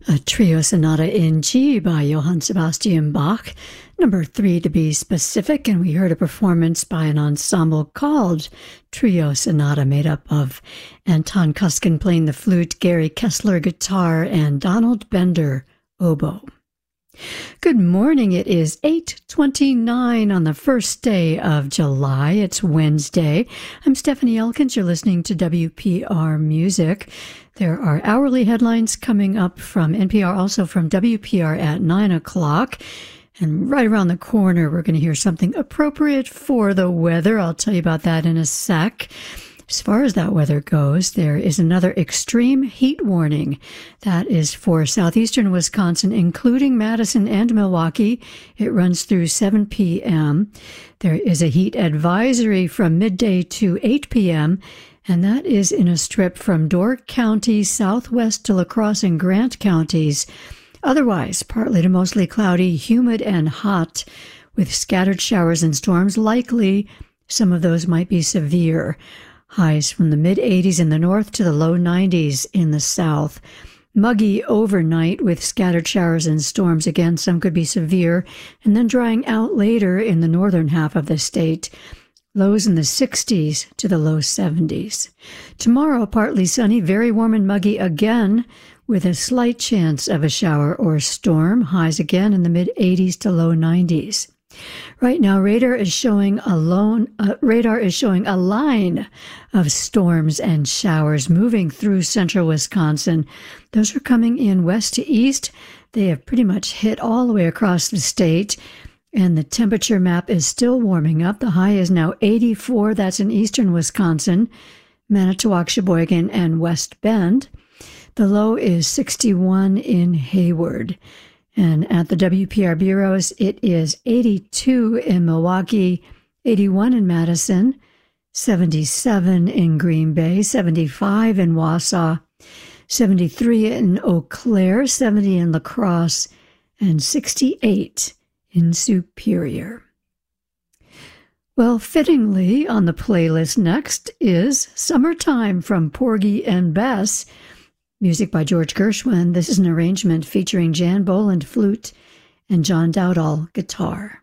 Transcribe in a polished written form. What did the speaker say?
A trio sonata in G by Johann Sebastian Bach, number 3 to be specific, and we heard a performance by an ensemble called Trio Sonata, made up of Anton Kuskin playing the flute, Gary Kessler guitar, and Donald Bender oboe. Good morning. It is 8:29 on the first day of July. It's Wednesday. I'm Stephanie Elkins. You're listening to WPR Music. There are hourly headlines coming up from NPR, also from WPR at 9 o'clock. And right around the corner, we're going to hear something appropriate for the weather. I'll tell you about that in a sec. As far as that weather goes, there is another extreme heat warning. That is for southeastern Wisconsin, including Madison and Milwaukee. It runs through 7 p.m. There is a heat advisory from midday to 8 p.m., and that is in a strip from Door County southwest to La Crosse and Grant counties. Otherwise, partly to mostly cloudy, humid, and hot, with scattered showers and storms likely. Some of those might be severe. Highs from the mid-80s in the north to the low 90s in the south. Muggy overnight with scattered showers and storms. Again, some could be severe, and then drying out later in the northern half of the state. Lows in the 60s to the low 70s. Tomorrow, partly sunny, very warm and muggy again, with a slight chance of a shower or storm. Highs again in the mid-80s to low 90s. Right now, radar is showing a line of storms and showers moving through central Wisconsin. Those are coming in west to east. They have pretty much hit all the way across the state, and the temperature map is still warming up. The high is now 84. That's in eastern Wisconsin, Manitowoc, Sheboygan, and West Bend. The low is 61 in Hayward. And at the WPR bureaus, it is 82 in Milwaukee, 81 in Madison, 77 in Green Bay, 75 in Wausau, 73 in Eau Claire, 70 in La Crosse, and 68 in Superior. Well, fittingly, on the playlist next is Summertime from Porgy and Bess. Music by George Gershwin. This is an arrangement featuring Jan Boland flute and John Dowdall guitar.